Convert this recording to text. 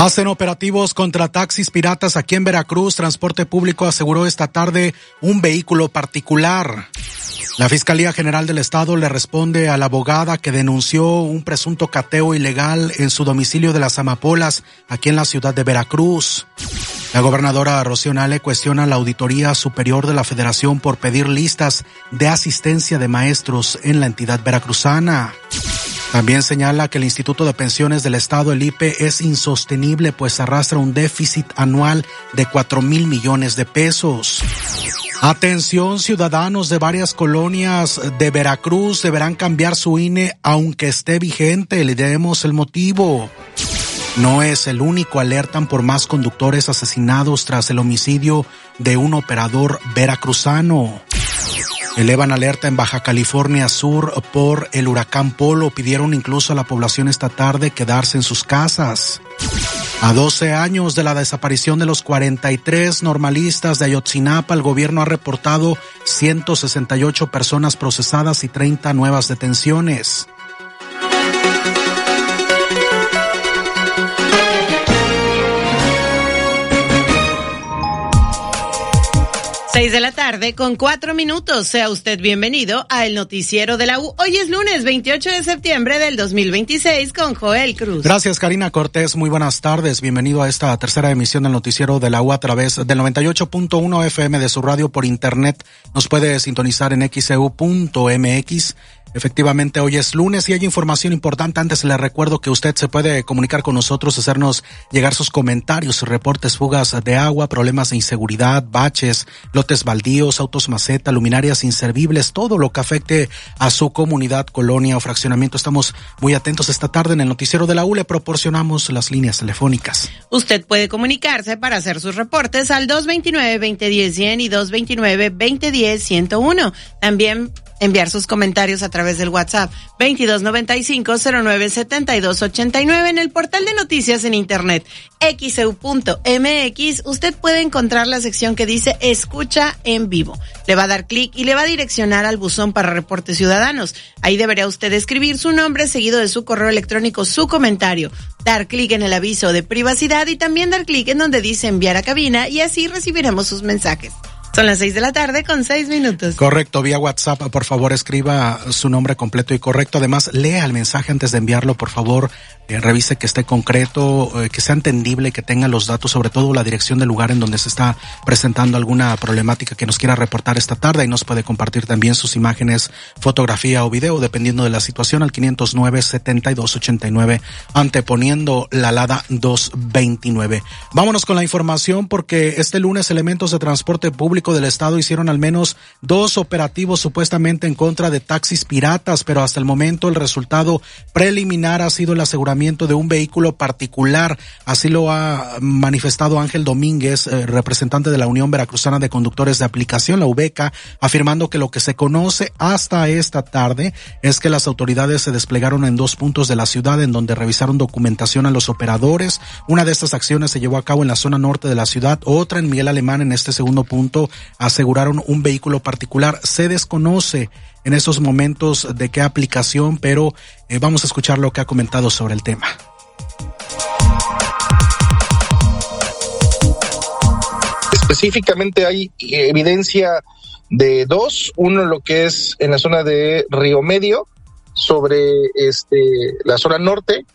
Hacen operativos contra taxis piratas aquí en Veracruz. Transporte Público aseguró esta tarde un vehículo particular. La Fiscalía General del Estado le responde a la abogada que denunció un presunto cateo ilegal en su domicilio de Las Amapolas, aquí en la ciudad de Veracruz. La gobernadora Rocío Nale cuestiona a la Auditoría Superior de la Federación por pedir listas de asistencia de maestros en la entidad veracruzana. También señala que el Instituto de Pensiones del Estado, el IPE, es insostenible, pues arrastra un déficit anual de 4,000 millones de pesos. Atención, ciudadanos de varias colonias de Veracruz deberán cambiar su INE aunque esté vigente. Le diremos el motivo. No es el único, alertan por más conductores asesinados tras el homicidio de un operador veracruzano. Elevan alerta en Baja California Sur por el huracán Polo. Pidieron incluso a la población esta tarde quedarse en sus casas. A 12 años de la desaparición de los 43 normalistas de Ayotzinapa, el gobierno ha reportado 168 personas procesadas y 30 nuevas detenciones. 6 de la tarde con 4 minutos. Sea usted bienvenido a el noticiero de la U. Hoy es lunes 28 de septiembre del 2026 con Joel Cruz. Gracias, Karina Cortés. Muy buenas tardes. Bienvenido a esta tercera emisión del noticiero de la U a través del 98.1 FM de su radio por internet. Nos puede sintonizar en xeu.mx. Efectivamente, hoy es lunes y hay información importante. Antes le recuerdo que usted se puede comunicar con nosotros, hacernos llegar sus comentarios, reportes, fugas de agua, problemas de inseguridad, baches, lotes baldíos, autos maceta, luminarias inservibles, todo lo que afecte a su comunidad, colonia o fraccionamiento. Estamos muy atentos esta tarde en el noticiero de la U. Le proporcionamos las líneas telefónicas. Usted puede comunicarse para hacer sus reportes al 229-2010-100 y 229-2010-101. También enviar sus comentarios a través del WhatsApp 2295-097289. En el portal de noticias en internet xeu.mx usted puede encontrar la sección que dice Escucha en Vivo. Le va a dar clic y le va a direccionar al buzón para reportes ciudadanos. Ahí deberá usted escribir su nombre seguido de su correo electrónico, su comentario, dar clic en el aviso de privacidad y también dar clic en donde dice enviar a cabina y así recibiremos sus mensajes. Son las 6 de la tarde con 6 minutos. Correcto, vía WhatsApp, por favor, escriba su nombre completo y correcto. Además, lea el mensaje antes de enviarlo, por favor. Revise que esté concreto, que sea entendible, que tenga los datos, sobre todo la dirección del lugar en donde se está presentando alguna problemática que nos quiera reportar esta tarde, y nos puede compartir también sus imágenes, fotografía o video, dependiendo de la situación, al 509-7289, anteponiendo la alada 229. Vámonos con la información, porque este lunes elementos de transporte público del estado hicieron al menos 2 operativos supuestamente en contra de taxis piratas, pero hasta el momento el resultado preliminar ha sido el aseguramiento de un vehículo particular. Así lo ha manifestado Ángel Domínguez, representante de la Unión Veracruzana de Conductores de Aplicación, la UVECA, afirmando que lo que se conoce hasta esta tarde es que las autoridades se desplegaron en 2 puntos de la ciudad en donde revisaron documentación a los operadores. Una de estas acciones se llevó a cabo en la zona norte de la ciudad, otra en Miguel Alemán. En este segundo punto aseguraron un vehículo particular. Se desconoce en estos momentos de qué aplicación, pero vamos a escuchar lo que ha comentado sobre el tema. Específicamente hay evidencia de 2, uno lo que es en la zona de Río Medio, sobre la zona norte,